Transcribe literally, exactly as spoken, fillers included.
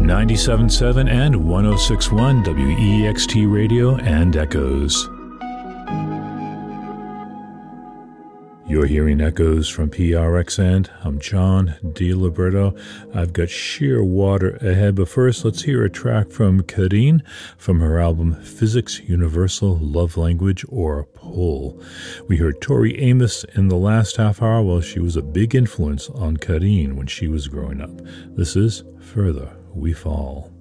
ninety-seven point seven and one oh six point one W E X T Radio and Echoes. You're hearing Echoes from P R X, and I'm John DiLiberto. I've got Sheer Water ahead, but first let's hear a track from Carine from her album Physics Universal Love Language, or Pull. We heard Tori Amos in the last half hour. Well, she was a big influence on Carine when she was growing up. This is Further We Fall.